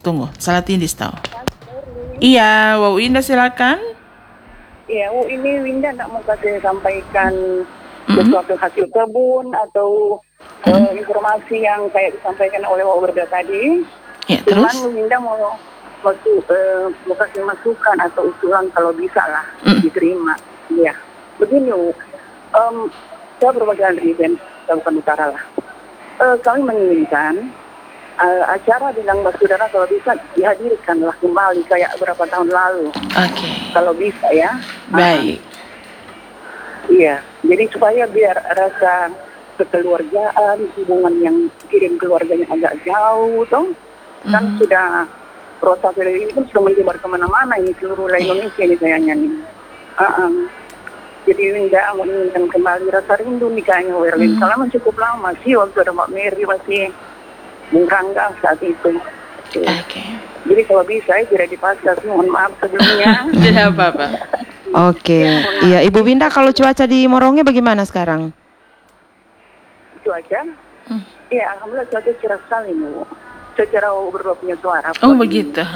Tunggu, salah tindis tahu. Iya, Wow Winda silakan. Iya, ini Winda nak mau kasih sampaikan sesuatu hasil kebun atau informasi yang kayak disampaikan oleh Wow Berda tadi. Ya, Cuman terus? Winda mau kasih masukan atau usulan kalau bisa lah diterima. Iya, begini, saya berbagai reason, Kalimantan Utara lah. Kami menginginkan acara Bintang Basudara kalau bisa dihadirkanlah kembali kayak beberapa tahun lalu. Oke. Kalau bisa ya. Baik. Iya, jadi supaya biar rasa kekeluargaan, hubungan yang kirim keluarganya agak jauh, toh kan sudah proses ini kan sudah menyebar kemana-mana ini seluruh Indonesia ini kayaknya nih. Jadi Winda menginginkan kembali rasa rindu nih kayaknya Werlin. Karena cukup lama sih waktu ada Mbak Mary masih Bung Rangga saat itu. Oke. Jadi kalau bisa ya tidak dipaksa, mohon maaf sebelumnya. Tidak apa-apa. Oke. Iya, Ibu Winda, kalau cuaca di Moronge bagaimana sekarang? Cuaca? Iya, alhamdulillah cuaca cerah sekali nih, Bu. Secara berdua punya suara. Oh, begitu.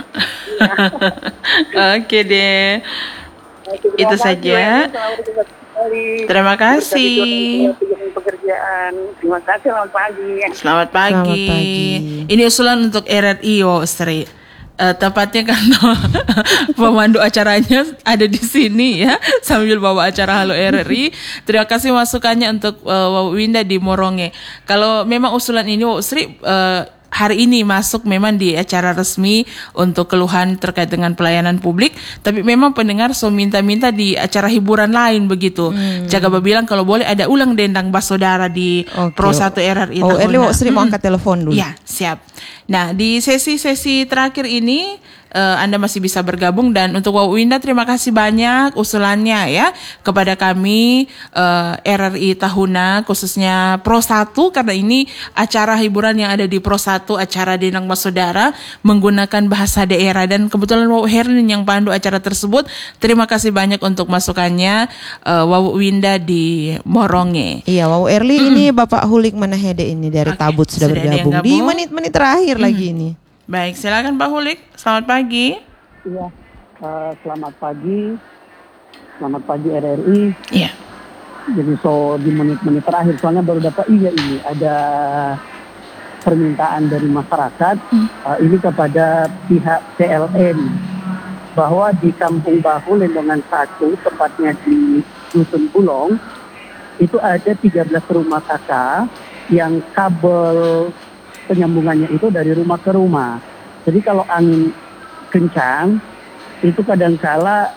Oke deh. Itu saja. Terima kasih. Pekerjaan. Terima kasih. Selamat pagi. Selamat pagi. Ini usulan untuk RRI, Wow Sri. Tepatnya kan pemandu acaranya ada di sini ya, sambil bawa acara Halo RRI. Terima kasih masukannya untuk Wow Winda di Moronge. Kalau memang usulan ini Wow Sri hari ini masuk memang di acara resmi untuk keluhan terkait dengan pelayanan publik, tapi memang pendengar minta-minta di acara hiburan lain begitu. Jaga bilang kalau boleh ada ulang dendang Basudara di Pro 1 RRI Oh, Erli Sri mau angkat telepon dulu. Ya, siap. Nah, di sesi-sesi terakhir ini Anda masih bisa bergabung, dan untuk Wow Winda terima kasih banyak usulannya ya kepada kami RRI Tahuna, khususnya Pro 1, karena ini acara hiburan yang ada di Pro 1, acara Dendang Basudara menggunakan bahasa daerah, dan kebetulan Wow Herlin yang pandu acara tersebut. Terima kasih banyak untuk masukannya Wow Winda di Moronge. Iya, Wow Erli ini Bapak Hulik Manahede ini dari Tabut sudah bergabung di menit-menit terakhir lagi ini. Baik, silakan Pak Hulik. Selamat pagi. Iya, selamat pagi. Selamat pagi RRI. Iya. Jadi di menit-menit terakhir, soalnya baru dapat ini ada permintaan dari masyarakat ini kepada pihak PLN bahwa di Kampung Bahu Lendongan 1, tepatnya di Dusun Bulong, itu ada 13 rumah kakak yang kabel penyambungannya itu dari rumah ke rumah. Jadi kalau angin kencang itu kadangkala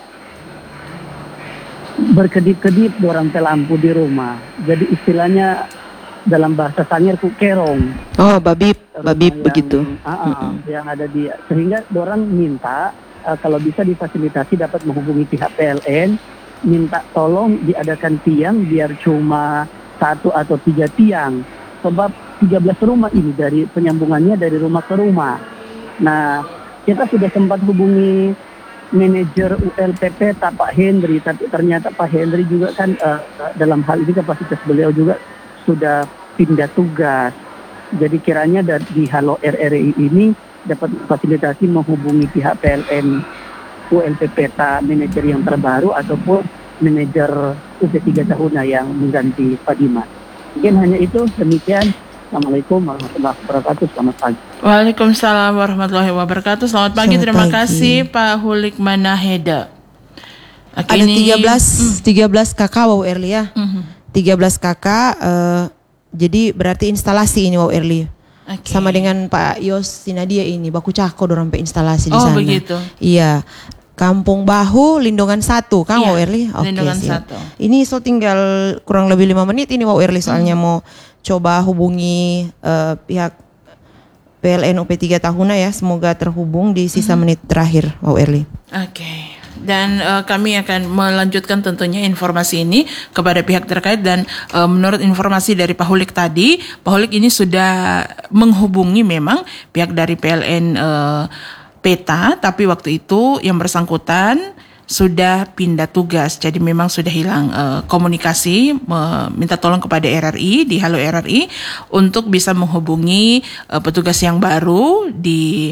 berkedip-kedip orang lampu di rumah. Jadi istilahnya dalam bahasa Sangir kerong. Oh, babib begitu. Yang ada di, sehingga orang minta kalau bisa difasilitasi dapat menghubungi pihak PLN, minta tolong diadakan tiang biar cuma 1 atau 3 tiang. Sebab 13 rumah ini dari penyambungannya dari rumah ke rumah. Nah, kita sudah sempat hubungi manajer ULPP Pak Hendri, tapi ternyata Pak Hendri juga kan dalam hal ini kapasitas beliau juga sudah pindah tugas. Jadi kiranya di Halo RRI ini dapat fasilitasi menghubungi pihak PLN ULPP manajer yang terbaru ataupun manajer UP3 Tahuna yang mengganti Pak Dimas. Mungkin hanya itu, demikian. Assalamualaikum warahmatullahi wabarakatuh. Selamat pagi. Waalaikumsalam warahmatullahi wabarakatuh. Selamat pagi. Terima kasih Pak Hulik Manaheda. Ada 13 kakak Wow Erli ya. 13 kakak. Jadi berarti instalasi ini Wow Erli. Sama dengan Pak Yos Sinadia ini baku cako dorang instalasi di sana. Oh begitu. Iya. Kampung Bahu Lindungan 1 kan Wow Erli? Lindungan 1. Ini tinggal kurang lebih 5 menit ini Wow Erli, soalnya mau coba hubungi pihak PLN UP3 Tahuna ya. Semoga terhubung di sisa menit terakhir Wow Erli. Oke. Dan kami akan melanjutkan tentunya informasi ini kepada pihak terkait, dan menurut informasi dari Pak Hulik tadi, Pak Hulik ini sudah menghubungi memang pihak dari PLN Peta, tapi waktu itu yang bersangkutan sudah pindah tugas, jadi memang sudah hilang komunikasi. Minta tolong kepada RRI di Halo RRI untuk bisa menghubungi petugas yang baru di